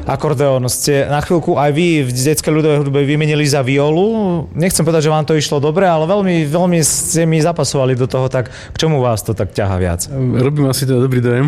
akordeón. Ste na chvíľku aj vy v detskej ľudovej hudbe vymenili za violu. Nechcem povedať, že vám to išlo dobre, ale veľmi ste mi zapasovali do toho, tak k čomu vás to tak ťaha viac? Robím asi teda dobrý dojem.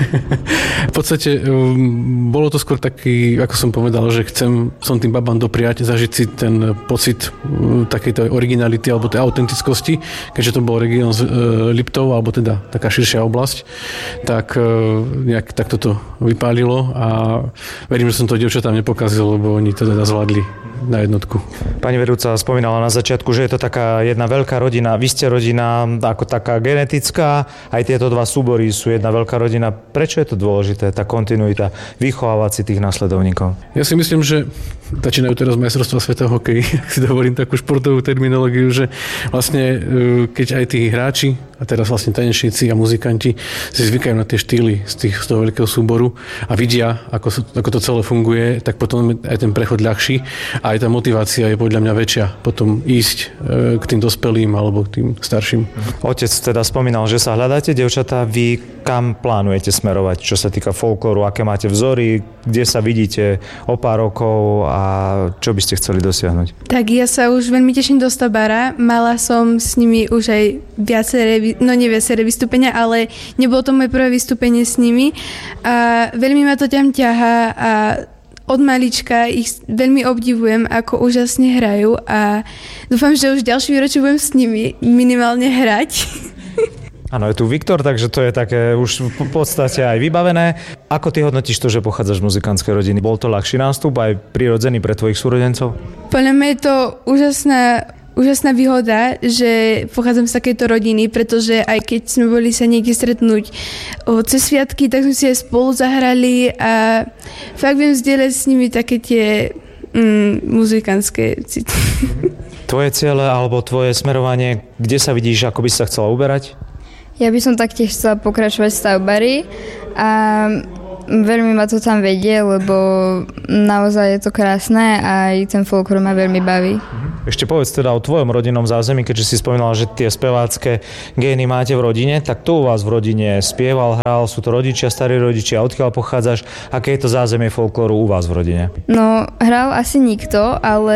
V podstate bolo to skôr taký, ako som povedal, že som tým babám dopriať, zažiť si ten pocit takejto originality alebo tej autentickosti, keďže to bol región Liptov, alebo teda taká širšia oblasť, tak nejak takto to vypálilo a verím, že som to dievčatám nepokazil, lebo oni to teda zvládli na jednotku. Pani vedúca spomínala na začiatku, že je to taká jedna veľká rodina. Vy ste rodina ako taká genetická, aj tieto dva súbory sú jedna veľká rodina. Prečo je to dôležité, tá kontinuita, vychovávať si tých nasledovníkov? Ja si myslím, že začínajú teraz majstrovstvá sveta hokeji, ak si dovolím takú športovú terminológiu, že vlastne keď aj tí hráči a teraz vlastne tanečníci a muzikanti si zvykajú na tie štýly z toho veľkého súboru a vidia, ako to celé funguje, tak potom aj ten prechod ľahší a aj tá motivácia je podľa mňa väčšia potom ísť k tým dospelým alebo k tým starším. Otec teda spomínal, že sa hľadáte, dievčatá, vy kam plánujete smerovať, čo sa týka folklóru, aké máte vzory, kde sa vidíte o pár rokov a čo by ste chceli dosiahnuť? Tak ja sa už veľmi teším do Stabára. Mala som s nimi už aj viaceré vystúpenia, ale nebolo to moje prvé vystúpenie s nimi. A veľmi ma to tam ťahá a od malička ich veľmi obdivujem, ako úžasne hrajú a dúfam, že už ďalší výročie budem s nimi minimálne hrať. Áno, je tu Viktor, takže to je také už v podstate aj vybavené. Ako ty hodnotíš to, že pochádzaš z muzikantskej rodiny? Bol to ľahší nástup aj prirodzený pre tvojich súrodencov? Podľa mňa je to úžasná výhoda, že pochádzam z takejto rodiny, pretože aj keď sme boli sa niekde stretnúť cez sviatky, tak sme si aj spolu zahrali a fakt viem zdieľať s nimi také tie muzikantské city. Tvoje ciele alebo tvoje smerovanie, kde sa vidíš, ako by si sa chcela uberať? Ja by som taktiež chcela pokračovať v stavbari a veľmi ma to tam vedie, lebo naozaj je to krásne a aj ten folklór ma veľmi baví. Ešte povedz teda o tvojom rodinnom zázemí, keďže si spomínala, že tie spevácké gény máte v rodine, tak to u vás v rodine spieval, hral, sú to rodičia, starí rodičia, odkiaľ pochádzaš, aké je to zázemie folklóru u vás v rodine? No, hral asi nikto, ale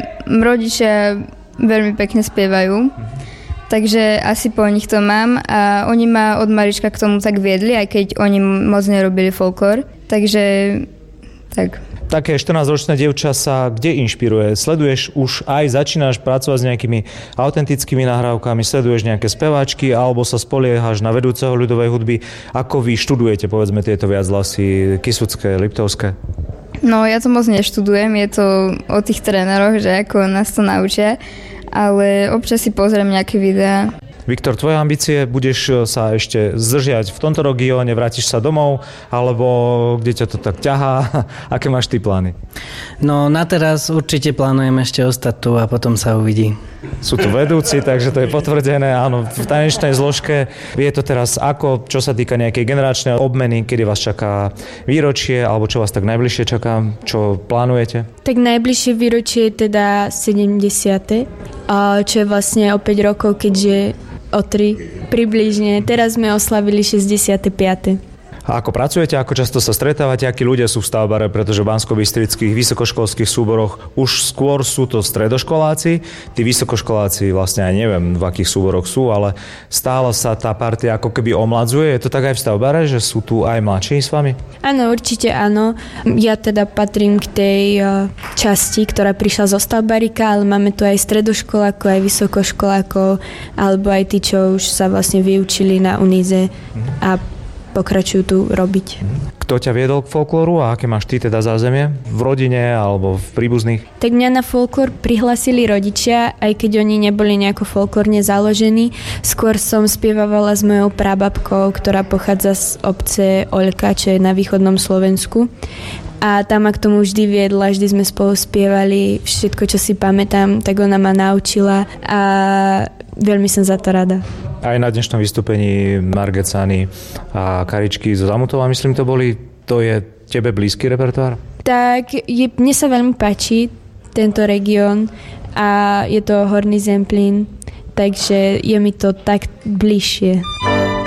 rodičia veľmi pekne spievajú. Takže asi po nich to mám a oni ma od malička k tomu tak viedli, aj keď oni moc nerobili folklór. Takže tak. Také 14-ročné dievča sa kde inšpiruje? Sleduješ už aj, začínaš pracovať s nejakými autentickými nahrávkami, sleduješ nejaké speváčky alebo sa spoliehaš na vedúceho ľudovej hudby? Ako vy študujete, povedzme, tieto viachlasy kisucké, liptovské? No, ja to moc neštudujem, je to o tých tréneroch, že ako nás to naučia. Ale občas si pozriem nejaké videá. Viktor, tvoje ambície, budeš sa ešte zdržiať v tomto regióne, vrátiš sa domov, alebo kde ťa to tak ťahá? Aké máš ty plány? No na teraz určite plánujem ešte ostať tu a potom sa uvidí. Sú tu vedúci, takže to je potvrdené. Áno, v tanečnej zložke je to teraz ako, čo sa týka nejakej generačnej obmeny, kedy vás čaká výročie, alebo čo vás tak najbližšie čaká, čo plánujete? Tak najbližšie výročie je teda 70. Čo je vlastne o 5 rokov, keďže o 3 približne. Teraz sme oslavili 65. A ako pracujete, ako často sa stretávate, akí ľudia sú v stavbare, pretože v banskobystrických vysokoškolských súboroch už skôr sú to stredoškoláci. Tí vysokoškoláci vlastne aj neviem, v akých súboroch sú, ale stále sa tá partia ako keby omladzuje. Je to tak aj v stavbare, že sú tu aj mladší s vami? Áno, určite áno. Ja teda patrím k tej časti, ktorá prišla zo stavbarika, ale máme tu aj stredoškolákov, aj vysokoškolákov, alebo aj tí, čo už sa vlastne vyučili na Unize a pokračujú tu robiť. Kto ťa viedol k folklóru a aké máš ty teda zázemie? V rodine alebo v príbuzných? Tak mňa na folklór prihlasili rodičia, aj keď oni neboli nejako folklórne založení. Skôr som spievala s mojou prababkou, ktorá pochádza z obce Oľka, čo je na východnom Slovensku. A tam ma k tomu vždy viedla, vždy sme spolu spievali všetko, čo si pamätám, tak ona ma naučila a veľmi som za to rada. Aj na dnešnom vystúpení Margecány a Karičky zo Zamutova, myslím, to boli, to je tebe blízky repertoár? Tak, mne sa veľmi páči tento región a je to Horný Zemplín, takže je mi to tak bližšie.